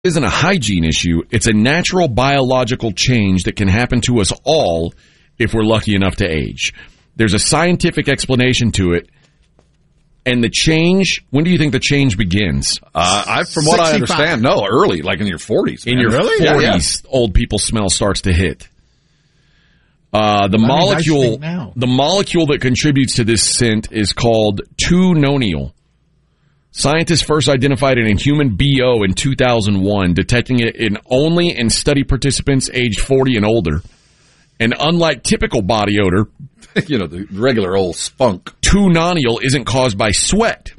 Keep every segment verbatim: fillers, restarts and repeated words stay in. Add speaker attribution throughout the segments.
Speaker 1: isn't a hygiene issue. It's a natural biological change that can happen to us all if we're lucky enough to age. There's a scientific explanation to it. And the change, when do you think the change begins?
Speaker 2: Uh, I, from what I understand, no, early, like in your forties.
Speaker 1: Man. In your
Speaker 2: really?
Speaker 1: forties, yeah, yeah. Old people smell starts to hit. Uh, the
Speaker 3: I
Speaker 1: molecule,
Speaker 3: mean, I
Speaker 1: the molecule that contributes to this scent is called two nonial. Scientists first identified it in human B O in two thousand one, detecting it in only in study participants aged forty and older. And unlike typical body odor,
Speaker 2: you know, the regular old spunk,
Speaker 1: two nonial isn't caused by sweat.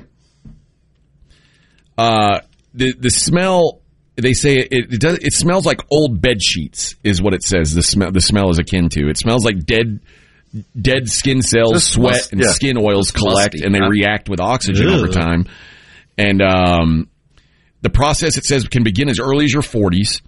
Speaker 1: Uh, the the smell, they say it it, does, it smells like old bed sheets, is what it says. The smell the smell is akin to. It smells like dead dead skin cells, Just sweat, must, and yeah. skin oils collect, musty, and they huh? react with oxygen Ew. over time. And um, the process, it says, can begin as early as your forties.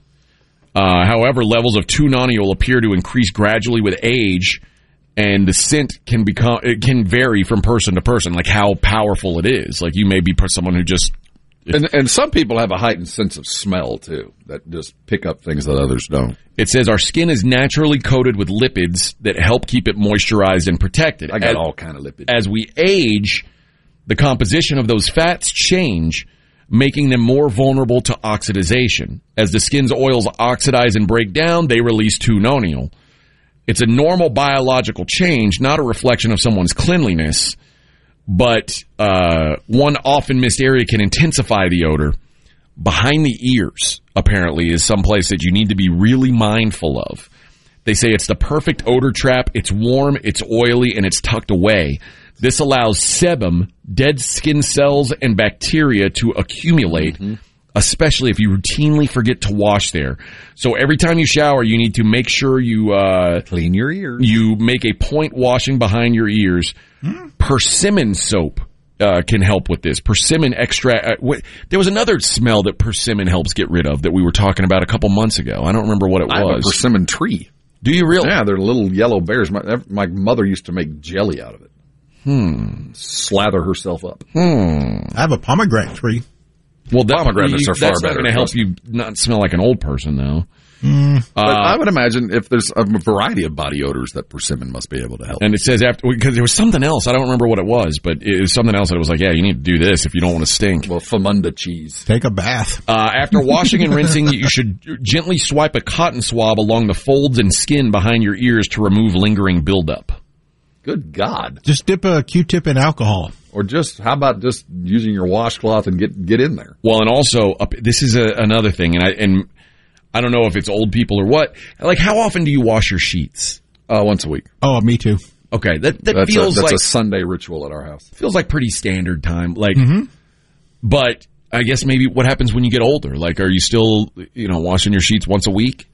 Speaker 1: Uh, however, levels of two nonial appear to increase gradually with age, and the scent can become it can vary from person to person, like how powerful it is. Like you may be someone who just
Speaker 2: and, and some people have a heightened sense of smell too that just pick up things that others don't.
Speaker 1: It says our skin is naturally coated with lipids that help keep it moisturized and protected.
Speaker 2: I got
Speaker 1: as,
Speaker 2: all kind of lipids.
Speaker 1: As we age, the composition of those fats change, making them more vulnerable to oxidization. As the skin's oils oxidize and break down, they release two nonial. It's a normal biological change, not a reflection of someone's cleanliness, but uh, one often missed area can intensify the odor. Behind the ears, apparently, is someplace that you need to be really mindful of. They say it's the perfect odor trap. It's warm, it's oily, and it's tucked away. This allows sebum, dead skin cells, and bacteria to accumulate, mm-hmm. especially if you routinely forget to wash there. So every time you shower, you need to make sure you uh,
Speaker 2: clean your ears.
Speaker 1: You make a point washing behind your ears. Mm. Persimmon soap uh, can help with this. Persimmon extract. Uh, wh- there was another smell that persimmon helps get rid of that we were talking about a couple months ago. I don't remember what it
Speaker 2: I
Speaker 1: was.
Speaker 2: have a persimmon tree.
Speaker 1: Do you really?
Speaker 2: Yeah, they're little yellow bears. My, my mother used to make jelly out of it.
Speaker 1: Hmm.
Speaker 2: Slather herself up.
Speaker 1: Hmm.
Speaker 3: I have a pomegranate tree.
Speaker 1: Well, that,
Speaker 2: pomegranates
Speaker 1: you,
Speaker 2: are far
Speaker 1: that's
Speaker 2: better.
Speaker 1: That's not going to help you not smell like an old person, though.
Speaker 3: Mm.
Speaker 1: Uh,
Speaker 2: but I would imagine if there's a variety of body odors that persimmon must be able to help.
Speaker 1: And it says after, because there was something else. I don't remember what it was, but it was something else that was like, yeah, you need to do this if you don't want to stink.
Speaker 2: Well, Famunda cheese.
Speaker 3: Take a bath.
Speaker 1: Uh, after washing and rinsing, you should gently swipe a cotton swab along the folds and skin behind your ears to remove lingering buildup.
Speaker 2: Good God.
Speaker 3: Just dip a Q-tip in alcohol.
Speaker 2: Or just, how about just using your washcloth and get get in there?
Speaker 1: Well, and also, uh, this is a, another thing, and I and I don't know if it's old people or what. Like, how often do you wash your sheets?
Speaker 2: Uh, once a week.
Speaker 3: Oh, me too.
Speaker 1: Okay, that, that
Speaker 2: that's
Speaker 1: feels
Speaker 2: a, that's
Speaker 1: like...
Speaker 2: a Sunday ritual at our house.
Speaker 1: Feels like pretty standard time. Like,
Speaker 3: mm-hmm.
Speaker 1: But I guess maybe what happens when you get older? Like, are you still, you know, washing your sheets once a week?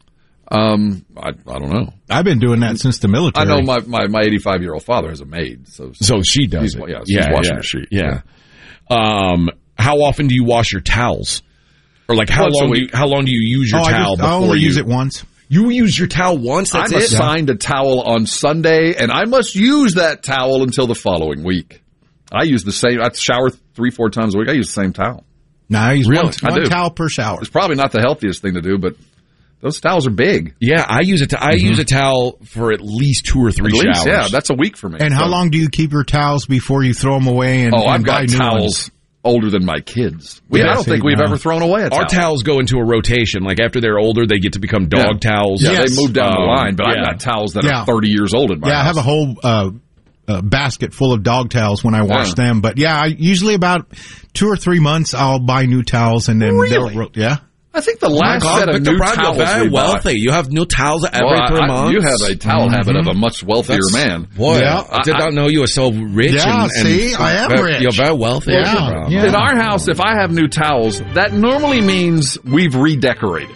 Speaker 2: Um, I, I don't know.
Speaker 3: I've been doing that since the military.
Speaker 2: I know my, my, my eighty-five-year-old father has a maid, so
Speaker 1: so she does
Speaker 2: he's,
Speaker 1: it.
Speaker 2: Yeah, she's
Speaker 1: yeah,
Speaker 2: washing
Speaker 1: yeah,
Speaker 2: her sheet.
Speaker 1: Yeah. yeah. Um, how often do you wash your towels? Or like how
Speaker 2: Once
Speaker 1: long do you, how long do you use your
Speaker 3: oh,
Speaker 1: towel
Speaker 3: I, just,
Speaker 1: before
Speaker 3: I only
Speaker 1: you
Speaker 3: use it once.
Speaker 1: You use your towel once. That's
Speaker 2: I'm
Speaker 1: it?
Speaker 2: assigned a towel on Sunday, and I must use that towel until the following week. I use the same. I shower three, four times a week. I use the same towel.
Speaker 3: No, I use
Speaker 1: really?
Speaker 3: one,
Speaker 2: I
Speaker 3: one
Speaker 2: do.
Speaker 3: towel per shower.
Speaker 2: It's probably not the healthiest thing to do, but those towels are big.
Speaker 1: Yeah, I use it. I mm-hmm. use a towel for at least two or three
Speaker 2: at least,
Speaker 1: showers.
Speaker 2: Yeah, that's a week for me.
Speaker 3: And
Speaker 2: so.
Speaker 3: how long do you keep your towels before you throw them away? And,
Speaker 2: oh,
Speaker 3: and
Speaker 2: I've
Speaker 3: buy
Speaker 2: got
Speaker 3: new
Speaker 2: towels
Speaker 3: ones?
Speaker 2: older than my kids. We,
Speaker 3: Yeah,
Speaker 2: I don't
Speaker 3: see,
Speaker 2: think we've
Speaker 3: no.
Speaker 2: ever thrown away a towel.
Speaker 1: Our towels go into a rotation. Like after they're older, they get to become dog
Speaker 2: yeah.
Speaker 1: towels.
Speaker 2: Yeah,
Speaker 3: Yes.
Speaker 2: they move down
Speaker 1: um,
Speaker 2: the line, but
Speaker 1: yeah.
Speaker 2: I've got towels that
Speaker 3: Yeah.
Speaker 2: are thirty years old in my
Speaker 3: Yeah,
Speaker 2: house.
Speaker 3: I have a whole uh, uh, basket full of dog towels when I wash
Speaker 2: Yeah.
Speaker 3: them. But yeah, I, usually about two or three months I'll buy new towels and then
Speaker 2: Really?
Speaker 3: they'll, yeah.
Speaker 2: I think the last
Speaker 1: God,
Speaker 2: set of
Speaker 1: Victor
Speaker 2: new
Speaker 1: Brown,
Speaker 2: towels
Speaker 1: you're very
Speaker 2: we bought.
Speaker 1: wealthy. You have new towels every
Speaker 2: Well,
Speaker 1: three
Speaker 2: I,
Speaker 1: months.
Speaker 2: you have a towel
Speaker 3: Mm-hmm.
Speaker 2: habit of a much wealthier
Speaker 1: That's-
Speaker 2: man.
Speaker 1: Boy,
Speaker 3: Yeah.
Speaker 1: I did not know you were so rich.
Speaker 3: Yeah,
Speaker 1: and, and
Speaker 3: see, I am
Speaker 1: very,
Speaker 3: rich.
Speaker 1: You're very wealthy.
Speaker 3: Yeah,
Speaker 1: Victor Brown.
Speaker 3: yeah.
Speaker 2: In our house, if I have new towels, that normally means we've redecorated.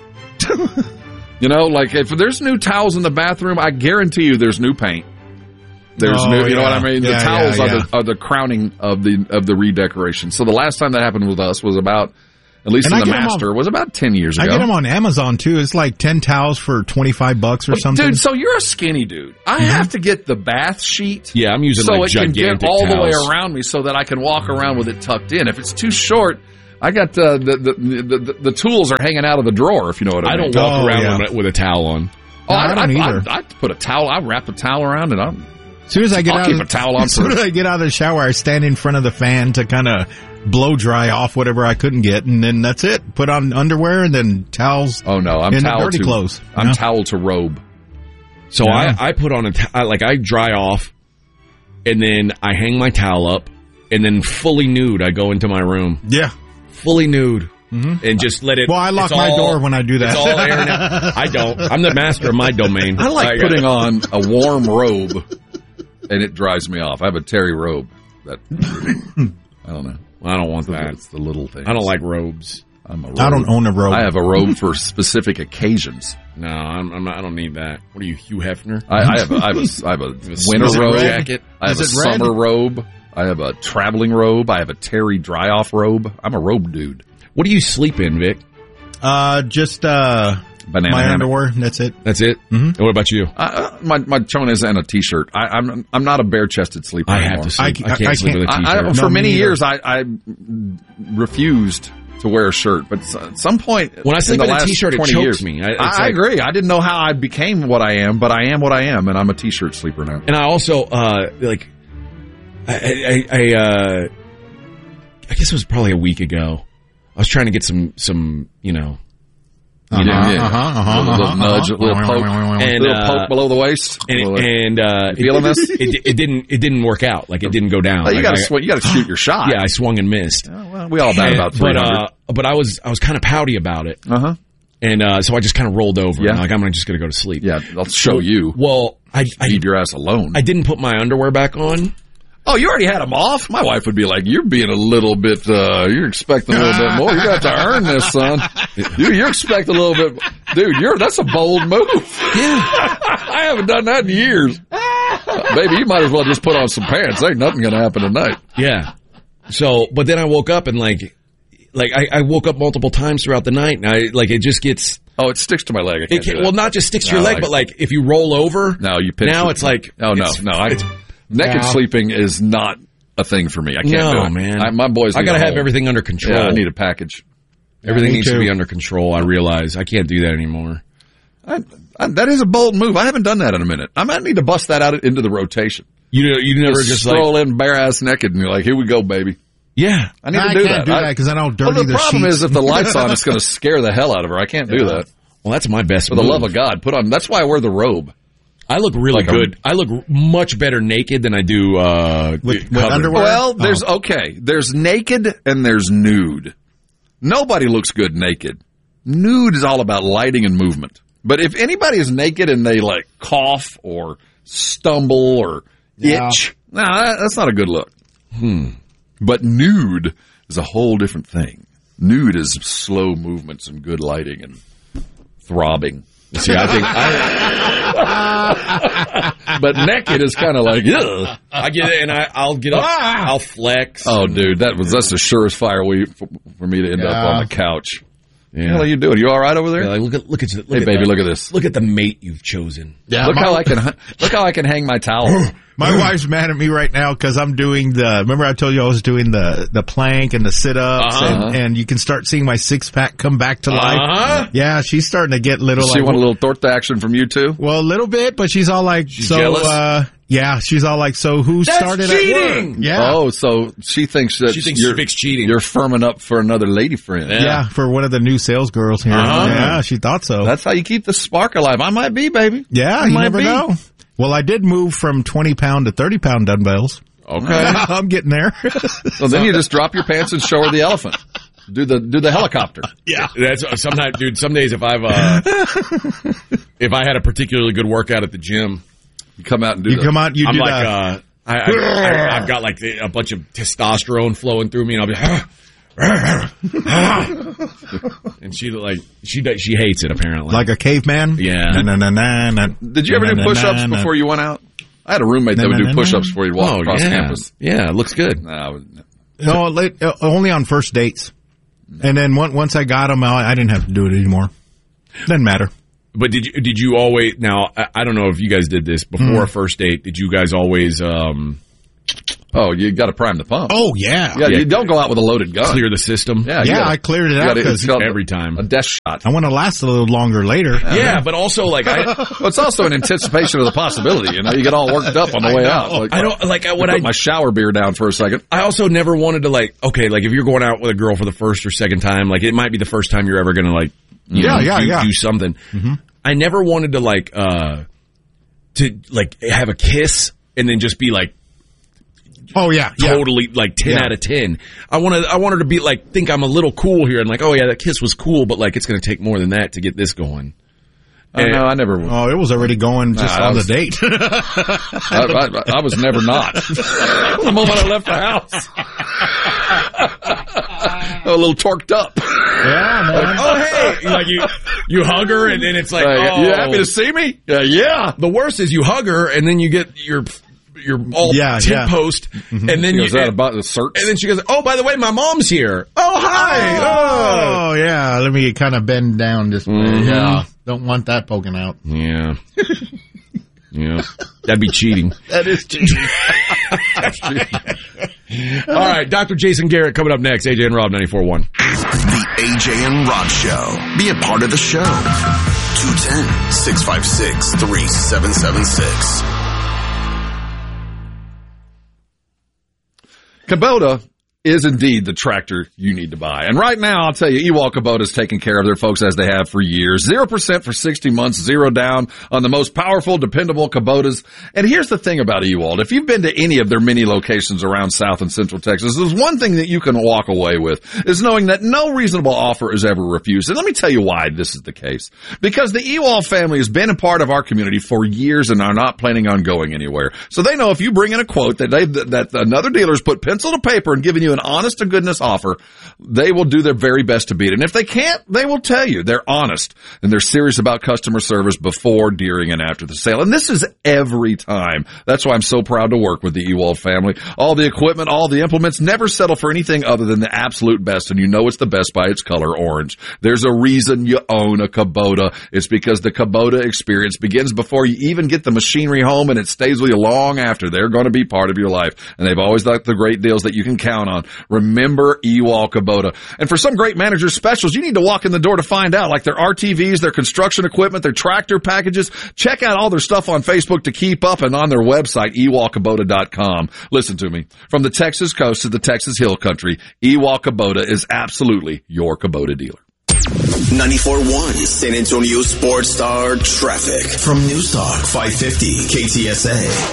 Speaker 2: You know, like if there's new towels in the bathroom, I guarantee you there's new paint. There's
Speaker 3: Oh,
Speaker 2: new, you know
Speaker 3: yeah.
Speaker 2: what I mean? The
Speaker 3: Yeah,
Speaker 2: towels
Speaker 3: yeah,
Speaker 2: are
Speaker 3: yeah.
Speaker 2: the are the crowning of the of the redecoration. So the last time that happened with us was about, at least
Speaker 3: And
Speaker 2: in
Speaker 3: I
Speaker 2: the
Speaker 3: get 'em
Speaker 2: master,
Speaker 3: on-
Speaker 2: was about ten years ago.
Speaker 3: I get them on Amazon too. It's like ten towels for twenty-five bucks or something.
Speaker 2: Dude, so you're a skinny dude. I have to get the bath sheet.
Speaker 1: Yeah, I'm using
Speaker 2: so
Speaker 1: like
Speaker 2: it can
Speaker 1: gigantic
Speaker 2: get all the way
Speaker 1: towels.
Speaker 2: around me so that I can walk around with it tucked in. If it's too short, I got uh, the, the, the the tools are hanging out of the drawer, if you know what I,
Speaker 1: I
Speaker 2: mean.
Speaker 1: don't walk
Speaker 3: Oh,
Speaker 1: around
Speaker 3: yeah.
Speaker 1: with, a, with a towel on.
Speaker 2: Oh,
Speaker 3: No, I don't
Speaker 2: I,
Speaker 3: either.
Speaker 2: I, I put a towel. I wrap a towel around it. I'm,
Speaker 3: As soon as I get
Speaker 2: I'll
Speaker 3: out,
Speaker 2: keep
Speaker 3: of,
Speaker 2: a towel on
Speaker 3: as soon
Speaker 2: for-
Speaker 3: as I get out of the shower, I stand in front of the fan to kind of blow dry off whatever I couldn't get, and then that's it. Put on underwear and then towels.
Speaker 2: oh no, I'm
Speaker 3: In the
Speaker 2: towel
Speaker 3: dirty
Speaker 2: to
Speaker 3: clothes,
Speaker 2: I'm
Speaker 3: yeah.
Speaker 2: towel to robe.
Speaker 1: So
Speaker 3: Yeah.
Speaker 1: I, I put on a t- I, like I dry off, and then I hang my towel up, and then fully nude I go into my room,
Speaker 3: Yeah.
Speaker 1: fully nude, and just let it.
Speaker 3: Well, I lock
Speaker 1: it's
Speaker 3: my
Speaker 1: all-
Speaker 3: door when I do that.
Speaker 1: It's all airing out. I don't. I'm the master of my domain.
Speaker 2: I like
Speaker 1: I-
Speaker 2: putting on a warm robe, and it dries me off. I have a terry robe. That I don't know.
Speaker 1: I don't want that.
Speaker 2: It's the little thing.
Speaker 1: I don't like robes.
Speaker 2: I'm a robe.
Speaker 3: I don't own a robe.
Speaker 2: I have a robe for specific occasions.
Speaker 1: No, I'm, I'm not, I don't need that. What are you, Hugh Hefner?
Speaker 2: I, I have a, I have a, I have a winter
Speaker 3: Is it
Speaker 2: robe.
Speaker 3: red?
Speaker 1: jacket.
Speaker 2: I have
Speaker 3: Is
Speaker 2: a
Speaker 3: it red?
Speaker 2: summer robe. I have a traveling robe. I have a terry dry off robe. I'm a robe dude.
Speaker 1: What do you sleep in, Vic?
Speaker 3: Uh, just uh,
Speaker 2: Banana
Speaker 3: my
Speaker 2: hammock.
Speaker 3: underwear. That's it.
Speaker 1: That's it. Mm-hmm. And what about you?
Speaker 2: I, uh, my my chonas and a t-shirt. I, I'm I'm not a bare chested sleeper
Speaker 1: I
Speaker 2: anymore.
Speaker 1: have to sleep. I,
Speaker 3: I-
Speaker 1: can't
Speaker 3: I
Speaker 1: sleep
Speaker 3: can't-
Speaker 1: with a
Speaker 2: I,
Speaker 1: t-shirt.
Speaker 2: I, for
Speaker 3: No, me
Speaker 2: many
Speaker 3: neither.
Speaker 2: years, I, I refused to wear a shirt, but s- at some point,
Speaker 1: When I sleep
Speaker 2: in, the
Speaker 1: in a
Speaker 2: last
Speaker 1: t-shirt, it
Speaker 2: twenty
Speaker 1: chokes
Speaker 2: years,
Speaker 1: me. I- it's
Speaker 2: I, I
Speaker 1: like-
Speaker 2: agree. I didn't know how I became what I am, but I am what I am, and I'm a t-shirt sleeper now.
Speaker 1: And I also, uh, like, I, I, I, uh, I guess it was probably a week ago. I was trying to get some, some, you know,
Speaker 2: You didn't, yeah.
Speaker 3: uh-huh, uh-huh,
Speaker 2: a little, little
Speaker 3: uh-huh,
Speaker 2: nudge, a little
Speaker 3: uh-huh.
Speaker 2: poke,
Speaker 1: And,
Speaker 2: little
Speaker 1: uh,
Speaker 2: poke below the waist.
Speaker 1: and,
Speaker 2: Little-
Speaker 1: and uh,
Speaker 2: You feeling
Speaker 1: it,
Speaker 2: this?
Speaker 1: It, it didn't, it didn't work out. Like it didn't go down.
Speaker 2: Oh, you
Speaker 1: Like,
Speaker 2: got
Speaker 1: I-
Speaker 2: to you got to shoot your shot.
Speaker 1: Yeah, I swung and missed.
Speaker 2: Oh, well, we all bat
Speaker 1: And-
Speaker 2: about three
Speaker 1: but,
Speaker 2: hundred.
Speaker 1: uh, but I was, I was kind of pouty about it.
Speaker 2: Uh huh.
Speaker 1: And, uh, so I just kind of rolled over.
Speaker 2: Yeah.
Speaker 1: And like, I'm just going to go to sleep.
Speaker 2: Yeah, I'll show you.
Speaker 1: Well, I, I,
Speaker 2: Leave your ass alone.
Speaker 1: I didn't put my underwear back on.
Speaker 2: Oh, you already had them off? My wife would be like, you're being a little bit, uh, you're expecting a little bit more. You got to earn this, son. You, you're expecting a little bit. Dude, you're, that's a bold move.
Speaker 1: Yeah.
Speaker 2: I haven't done that in years. Baby, you might as well just put on some pants. There ain't nothing going to happen tonight.
Speaker 1: Yeah. So, but then I woke up and like, like I, I woke up multiple times throughout the night and I, like it just gets,
Speaker 2: Oh, it sticks to my leg. I can't
Speaker 1: it
Speaker 2: do
Speaker 1: can,
Speaker 2: that.
Speaker 1: well, not just sticks to
Speaker 2: No,
Speaker 1: your leg,
Speaker 2: I-
Speaker 1: but like if you roll over.
Speaker 2: No, you pinch
Speaker 1: Now
Speaker 2: it.
Speaker 1: it's like.
Speaker 2: Oh, no,
Speaker 1: it's-
Speaker 2: no. I,
Speaker 1: it's-
Speaker 2: naked
Speaker 3: No.
Speaker 2: sleeping is not a thing for me. I can't
Speaker 1: No,
Speaker 2: do it.
Speaker 1: man.
Speaker 2: I, my boys
Speaker 1: I
Speaker 2: need
Speaker 1: got to
Speaker 2: a
Speaker 1: have
Speaker 2: home.
Speaker 1: everything under control.
Speaker 2: Yeah, I need a package.
Speaker 1: Everything
Speaker 3: me
Speaker 1: needs to
Speaker 3: too.
Speaker 1: be under control. I realize I can't do that anymore.
Speaker 2: I, I, that is a bold move. I haven't done that in a minute. I might need to bust that out into the rotation.
Speaker 1: You know, you never
Speaker 2: Just,
Speaker 1: just
Speaker 2: stroll
Speaker 1: like,
Speaker 2: in bare ass naked and you're like, here we go, baby.
Speaker 1: yeah.
Speaker 2: I need
Speaker 3: I
Speaker 2: to do
Speaker 3: can't
Speaker 2: that.
Speaker 3: do
Speaker 2: I-
Speaker 3: that because I don't dirty
Speaker 2: well, the
Speaker 3: the
Speaker 2: problem
Speaker 3: sheets.
Speaker 2: is if the light's on, it's going to scare the hell out of her. I can't do
Speaker 3: Yeah.
Speaker 2: that.
Speaker 1: Well, that's my best
Speaker 2: For the
Speaker 1: move.
Speaker 2: love of God, put on. That's why I wear the robe.
Speaker 1: I look really
Speaker 2: Like a-
Speaker 1: good. I look much better naked than I do uh,
Speaker 3: With- with
Speaker 1: covered.
Speaker 3: underwear?
Speaker 2: Well, there's
Speaker 3: Oh.
Speaker 2: okay. There's naked and there's nude. Nobody looks good naked. Nude is all about lighting and movement. But if anybody is naked and they like cough or stumble or
Speaker 3: Yeah.
Speaker 2: itch, no, that, that's not a good look. Hmm. But nude is a whole different thing. Nude is slow movements and good lighting and throbbing.
Speaker 1: See, I think I,
Speaker 2: But naked is kind of like, ugh.
Speaker 1: I get it, and I, I'll get up, I'll flex.
Speaker 2: Oh, dude, that was that's the surest fire way for, for me to end up
Speaker 3: Yeah.
Speaker 2: on the couch. What the
Speaker 1: yeah.
Speaker 2: hell are you doing? You all right over there?
Speaker 1: Yeah, like, look at look at look
Speaker 2: Hey,
Speaker 1: at
Speaker 2: baby,
Speaker 1: the-
Speaker 2: look at this.
Speaker 1: Look at the mate you've chosen.
Speaker 3: Yeah,
Speaker 2: Look
Speaker 3: my,
Speaker 2: how I can look how I can hang my towel.
Speaker 3: my wife's mad at me right now because I'm doing the. Remember, I told you I was doing the the plank and the sit ups,
Speaker 1: Uh-huh.
Speaker 3: and, and you can start seeing my six pack come back to life.
Speaker 1: Uh-huh.
Speaker 3: Yeah, she's starting to get little.
Speaker 2: Does she
Speaker 3: like,
Speaker 2: want a little torta action from you too?
Speaker 3: well, a little bit, but she's all like, so.
Speaker 1: jealous?
Speaker 3: uh Yeah, she's all like, so who
Speaker 1: That's
Speaker 3: started
Speaker 1: cheating!
Speaker 3: at work? Yeah.
Speaker 2: Oh, so she thinks that
Speaker 1: She thinks
Speaker 2: you're,
Speaker 1: Vic's cheating.
Speaker 2: You're firming up for another lady friend.
Speaker 1: Yeah.
Speaker 3: Yeah, for one of the new sales girls here.
Speaker 1: Uh-huh.
Speaker 3: Yeah, she thought so.
Speaker 2: That's how you keep the spark alive. I might be, baby.
Speaker 3: yeah,
Speaker 2: I
Speaker 3: you
Speaker 2: might
Speaker 3: never
Speaker 2: be.
Speaker 3: know. Well, I did move from twenty pound to thirty pound dumbbells.
Speaker 1: Okay.
Speaker 3: I'm getting there.
Speaker 2: So then you just drop your pants and show her the elephant. Do the do the helicopter.
Speaker 3: yeah.
Speaker 1: That's uh, sometimes, dude. Some days, if I've uh, if I had a particularly good workout at the gym,
Speaker 2: You come out and do
Speaker 3: You
Speaker 2: the,
Speaker 3: come out, you
Speaker 1: I'm
Speaker 3: do
Speaker 1: like,
Speaker 3: that.
Speaker 1: uh, I, I, I, I've got like a bunch of testosterone flowing through me, and I'll be, and she like she does, she hates it apparently.
Speaker 3: like a caveman?
Speaker 1: Yeah.
Speaker 3: Na, na, na, na, na.
Speaker 2: Did you ever
Speaker 3: Na,
Speaker 2: do
Speaker 3: na,
Speaker 2: push-ups
Speaker 3: na, na.
Speaker 2: before you went out? I had a roommate that
Speaker 3: Na,
Speaker 2: would
Speaker 3: na,
Speaker 2: do
Speaker 3: na,
Speaker 2: push-ups
Speaker 3: na.
Speaker 2: before he'd walk
Speaker 1: oh
Speaker 2: across
Speaker 1: yeah,
Speaker 2: campus.
Speaker 1: yeah, it looks good.
Speaker 2: No, I would-
Speaker 3: No, late, uh, only on first dates. And then one, once I got them, I, I didn't have to do it anymore. Doesn't matter.
Speaker 1: But did you did you always? Now I, I don't know if you guys did this before
Speaker 3: Mm.
Speaker 1: a first date. Did you guys always um
Speaker 2: Oh, you got to prime the pump.
Speaker 3: Oh, yeah.
Speaker 2: Yeah, you don't go out with a loaded gun.
Speaker 1: Clear the system.
Speaker 2: Yeah, you
Speaker 3: Yeah,
Speaker 2: gotta-
Speaker 3: I cleared it
Speaker 2: you
Speaker 3: out
Speaker 2: gotta-
Speaker 3: because
Speaker 2: it's called
Speaker 1: every time.
Speaker 2: a death shot.
Speaker 3: I want to last a little longer later.
Speaker 1: Yeah, but also like I,
Speaker 2: Well, it's also an anticipation of the possibility. You know, you get all worked up on the
Speaker 3: I
Speaker 2: way
Speaker 3: know.
Speaker 2: out. Like,
Speaker 1: I don't like what
Speaker 2: put
Speaker 1: I
Speaker 2: my shower beer down for a second.
Speaker 1: I also never wanted to like, okay, like if you're going out with a girl for the first or second time, like it might be the first time you're ever going to like, you
Speaker 3: Yeah,
Speaker 1: know,
Speaker 3: yeah,
Speaker 1: do,
Speaker 3: yeah.
Speaker 1: do something.
Speaker 3: Mm-hmm.
Speaker 1: I never wanted to like, uh, to like have a kiss and then just be like
Speaker 3: Oh, yeah. yeah.
Speaker 1: totally like ten
Speaker 3: Yeah.
Speaker 1: out of ten. I wanted, I wanted to be like, think I'm a little cool here and like, oh yeah, that kiss was cool, but like it's going to take more than that to get this going.
Speaker 2: Oh, no, I never.
Speaker 3: Oh, it was already going just
Speaker 2: Nah, I
Speaker 3: on
Speaker 2: was-
Speaker 3: the date.
Speaker 2: I, I, I was never not. The moment I left the house, a little torqued up.
Speaker 3: Yeah, man.
Speaker 1: Oh hey, like you, you hug her and then it's like,
Speaker 2: Like,
Speaker 1: oh,
Speaker 2: you happy to see me? Yeah, yeah.
Speaker 1: the worst is you hug her and then you get your your all
Speaker 3: Yeah,
Speaker 1: tip
Speaker 3: yeah.
Speaker 1: post and then
Speaker 2: He
Speaker 1: you
Speaker 2: goes out about the search.
Speaker 1: and then she goes, oh by the way, my mom's here. Oh hi. Oh.
Speaker 3: Oh, yeah. Let me kind of bend down this way.
Speaker 1: Mhm.
Speaker 3: Yeah. Don't want that poking out.
Speaker 1: Yeah. Yeah. That'd be cheating.
Speaker 3: That is cheating.
Speaker 1: All right, Doctor Jason Garrett coming up next. A J and Rob ninety-four point one.
Speaker 4: The A J and Rob Show. Be a part of the show. two one zero, six five six, three seven seven six.
Speaker 2: Kubota is indeed the tractor you need to buy. And right now, I'll tell you, Ewald Kubota is taking care of their folks as they have for years. Zero percent for sixty months, zero down on the most powerful, dependable Kubotas. And here's the thing about Ewald. If you've been to any of their many locations around South and Central Texas, there's one thing that you can walk away with is knowing that no reasonable offer is ever refused. And let me tell you why this is the case. Because the Ewald family has been a part of our community for years and are not planning on going anywhere. So they know if you bring in a quote that they that another dealer's put pencil to paper and given you an honest to goodness offer, they will do their very best to beat it. And if they can't, they will tell you. They're honest and they're serious about customer service before, during, and after the sale. And this is every time. That's why I'm so proud to work with the Ewald family. All the equipment, all the implements, never settle for anything other than the absolute best. And you know it's the best by its color, orange. There's a reason you own a Kubota. It's because the Kubota experience begins before you even get the machinery home, and it stays with you long after. They're going to be part of your life. And they've always got the great deals that you can count on. Remember Ewald Kubota. And for some great manager specials, you need to walk in the door to find out, like their R T Vs, their construction equipment, their tractor packages. Check out all their stuff on Facebook to keep up and on their website, ewald kubota dot com. Listen to me. From the Texas coast to the Texas Hill Country, Ewald Kubota is absolutely your Kubota dealer.
Speaker 4: ninety-four point one San Antonio Sports Star Traffic from News Talk five fifty K T S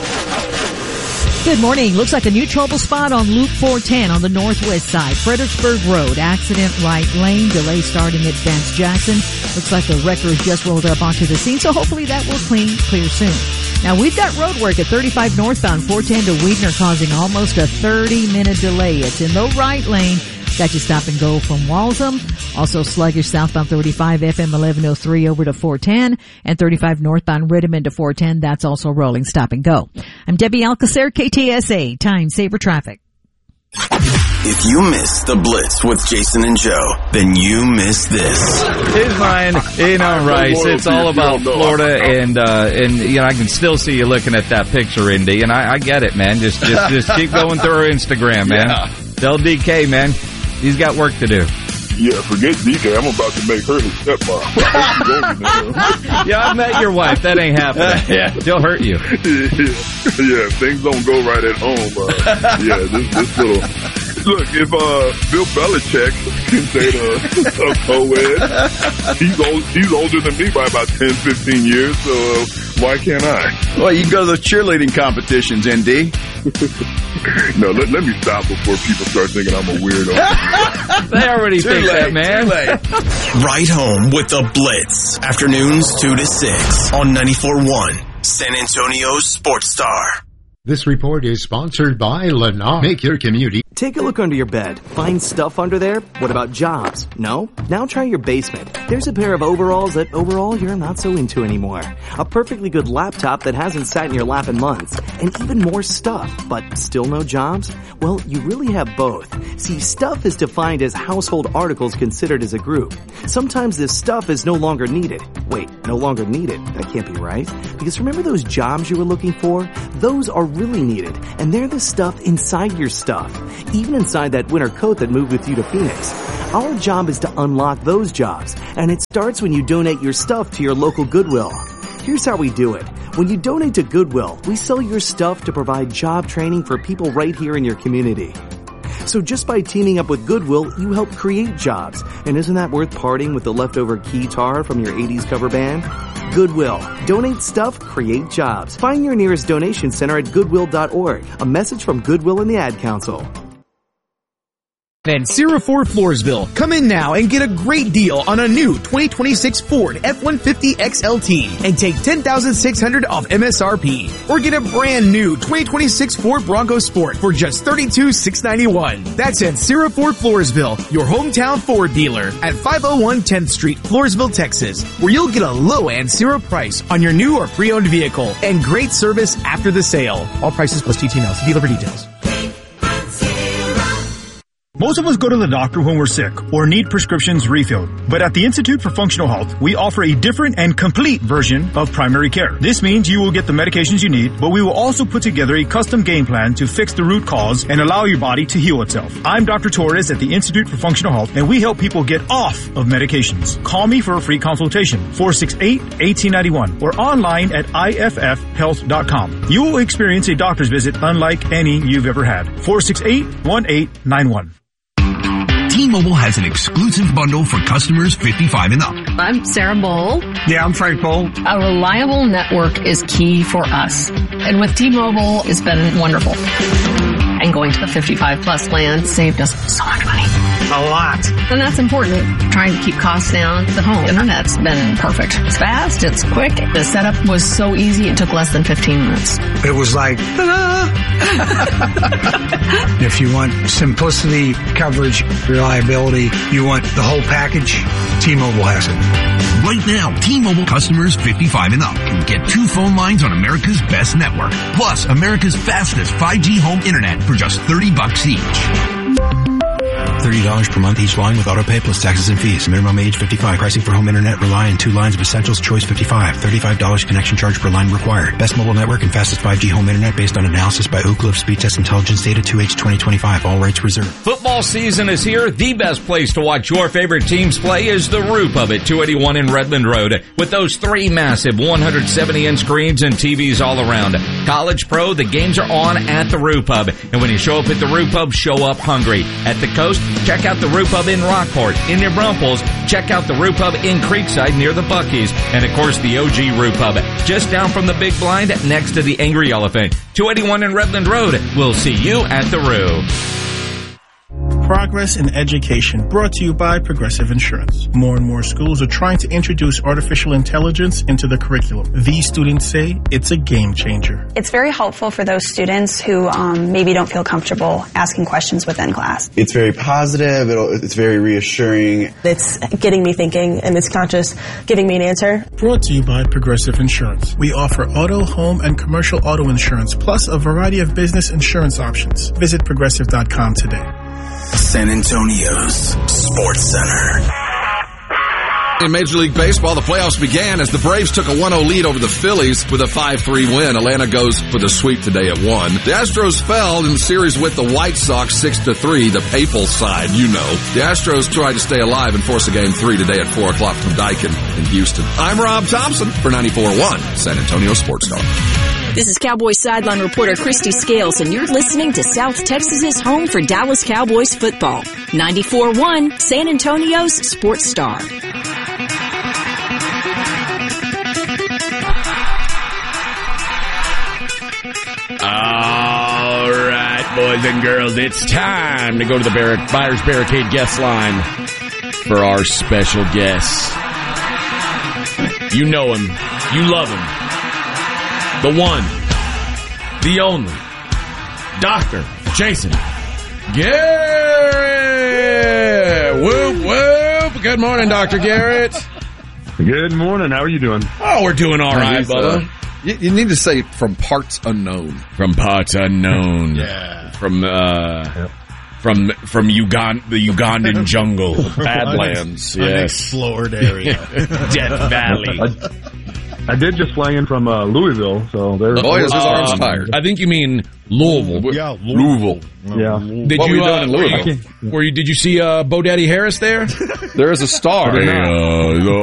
Speaker 4: A.
Speaker 5: Good morning. Looks like a new trouble spot on Loop four ten on the northwest side. Fredericksburg Road, accident right lane, delay starting at Vance Jackson. Looks like the wrecker has just rolled up onto the scene, so hopefully that will clean clear soon. Now we've got road work at thirty-five northbound four ten to Weidner causing almost a thirty minute delay. It's in the right lane. Got you stop and go from Waltham. Also sluggish southbound thirty-five F M eleven oh three over to four ten and thirty-five northbound Riddiman to four ten. That's also rolling stop and go. I'm Debbie Alcacer, K T S A, Time Saver Traffic.
Speaker 4: If you miss the Blitz with Jason and Joe, then you miss this.
Speaker 6: Here's mine. You know, Rice, it's all about Florida, and uh, and you know, I can still see you looking at that picture, Indy, and I, I get it, man. Just just just keep going through our Instagram, man.
Speaker 2: Yeah.
Speaker 6: Tell D K, man, he's got work to do.
Speaker 7: Yeah, forget D K. I'm about to make her his stepmom.
Speaker 6: Yeah, I've met your wife. That ain't happening.
Speaker 2: Yeah.
Speaker 6: She'll hurt you.
Speaker 7: yeah, yeah, if things don't go right at home. Uh, yeah, this, this little... Look, if uh, Bill Belichick can say the a co-ed, he's, old, he's older than me by about ten, fifteen years, so uh, why can't I?
Speaker 8: Well, you can go to those cheerleading competitions, N D.
Speaker 7: No, let, let me stop before people start thinking I'm a weirdo.
Speaker 6: They already
Speaker 8: Too
Speaker 6: think
Speaker 8: late,
Speaker 6: that, man.
Speaker 8: too late.
Speaker 4: Ride home with the Blitz. Afternoons two to six on ninety-four point one San Antonio Sports Star.
Speaker 9: This report is sponsored by Lennar. Make your community Take a look under your bed. Find stuff under there? What about jobs? No? Now try your basement. There's a pair of overalls that overall you're not so into anymore. A perfectly good laptop that hasn't sat in your lap in months. And even more stuff, but still no jobs? Well, you really have both. See, stuff is defined as household articles considered as a group. Sometimes this stuff is no longer needed. Wait, no longer needed? That can't be right. Because remember those jobs you were looking for? Those are really needed. And they're the stuff inside your stuff. Even inside that winter coat that moved with you to Phoenix. Our job is to unlock those jobs, and it starts when you donate your stuff to your local Goodwill. Here's how we do it. When you donate to Goodwill, we sell your stuff to provide job training for people right here in your community. So just by teaming up with Goodwill, you help create jobs. And isn't that worth parting with the leftover keytar from your eighties cover band? Goodwill. Donate stuff, create jobs. Find your nearest donation center at goodwill dot org. A message from Goodwill and the Ad Council.
Speaker 10: And Sierra Ford Floresville. Come in now and get a great deal on a new twenty twenty-six Ford F one fifty X L T and take ten thousand six hundred dollars off M S R P. Or get a brand new twenty twenty-six Ford Bronco Sport for just thirty-two thousand six hundred ninety-one dollars. That's at Sierra Ford Floresville, your hometown Ford dealer at five oh one tenth Street, Floresville, Texas, where you'll get a low and zero price on your new or pre-owned vehicle and great service after the sale. All prices plus T T Ms. Dealer for details.
Speaker 11: Most of us go to the doctor when we're sick or need prescriptions refilled. But at the Institute for Functional Health, we offer a different and complete version of primary care. This means you will get the medications you need, but we will also put together a custom game plan to fix the root cause and allow your body to heal itself. I'm Doctor Torres at the Institute for Functional Health, and we help people get off of medications. Call me for a free consultation, four six eight, one eight nine one, or online at I F F health dot com. You will experience a doctor's visit unlike any you've ever had. four six eight, one eight nine one.
Speaker 12: T-Mobile has an exclusive bundle for customers fifty-five and up.
Speaker 13: I'm Sarah Bowl.
Speaker 14: Yeah, I'm Frank Bowl.
Speaker 13: A reliable network is key for us. And with T-Mobile, it's been wonderful. And going to the fifty-five plus plan saved us so much money.
Speaker 14: A lot.
Speaker 13: And that's important. Trying to keep costs down. The home internet's been perfect. It's fast. It's quick. The setup was so easy. It took less than fifteen minutes.
Speaker 14: It was like, ta-da! If you want simplicity, coverage, reliability, you want the whole package, T-Mobile has it.
Speaker 12: Right now, T-Mobile customers fifty-five and up can get two phone lines on America's best network, plus America's fastest five G home internet for just thirty bucks each.
Speaker 15: thirty dollars per month each line with autopay plus taxes and fees. Minimum age fifty-five. Pricing for home internet rely on two lines of Essentials Choice fifty-five. thirty-five dollars connection charge per line required. Best mobile network and fastest five G home internet based on analysis by Oak Cliff Speed Test Intelligence Data two H twenty twenty-five. All rights reserved.
Speaker 6: Football season is here. The best place to watch your favorite teams play is the Roof of it, two eighty-one in Redland Road. With those three massive one hundred seventy inch screens and T Vs all around. College, pro, the games are on at the Roof Pub. And when you show up at the Roof Pub, show up hungry. At the coast, check out the Roof Pub in Rockport. In New Braunfels, check out the Roof Pub in Creekside near the Buc-ee's. And of course, the O G Roof Pub, just down from the Big Blind next to the Angry Elephant. two eighty-one in Redland Road. We'll see you at the Roof.
Speaker 16: Progress in Education, brought to you by Progressive Insurance. More and more schools are trying to introduce artificial intelligence into the curriculum. These students say it's a game changer.
Speaker 17: It's very helpful for those students who um, maybe don't feel comfortable asking questions within class.
Speaker 18: It's very positive. It'll, it's very reassuring.
Speaker 19: It's getting me thinking, and it's not just giving me an answer.
Speaker 16: Brought to you by Progressive Insurance. We offer auto, home, and commercial auto insurance, plus a variety of business insurance options. Visit progressive dot com today.
Speaker 4: San Antonio's Sports Center.
Speaker 2: In Major League Baseball, the playoffs began as the Braves took a one oh lead over the Phillies with a five three win. Atlanta goes for the sweep today at one. The Astros fell in the series with the White Sox six to three, the Papal side, you know. The Astros tried to stay alive and force a game three today at four o'clock from Daikin in Houston. I'm Rob Thompson for ninety-four point one San Antonio Sports Star.
Speaker 20: This is Cowboys sideline reporter Christy Scales, and you're listening to South Texas's home for Dallas Cowboys football. ninety-four point one San Antonio's Sports Star.
Speaker 1: All right, boys and girls, it's time to go to the Bar- Buyers Barricade guest line for our special guest. You know him. You love him. The one, the only, Doctor Jason Garrett! Whoop, whoop. Good morning, Doctor Garrett.
Speaker 21: Good morning. How are you doing?
Speaker 1: Oh, we're doing all right, Bubba.
Speaker 2: Uh, you, you need to say from parts unknown.
Speaker 1: From parts unknown.
Speaker 3: Yeah.
Speaker 1: From, uh... Yep. From from Uganda, the Ugandan jungle, Badlands, yes,
Speaker 3: unexplored area,
Speaker 1: Death Valley.
Speaker 21: I, I did just fly in from uh, Louisville, so there's.
Speaker 2: Boy, is his
Speaker 1: um,
Speaker 2: arms tired.
Speaker 1: I think you mean Louisville.
Speaker 3: Yeah,
Speaker 2: Louisville.
Speaker 21: Yeah.
Speaker 1: Did
Speaker 2: what
Speaker 1: you,
Speaker 2: were you
Speaker 1: uh,
Speaker 2: doing in Louisville?
Speaker 1: Were you? Did you see uh, Bo Daddy Harris there?
Speaker 2: There is a star.
Speaker 1: Hey, uh,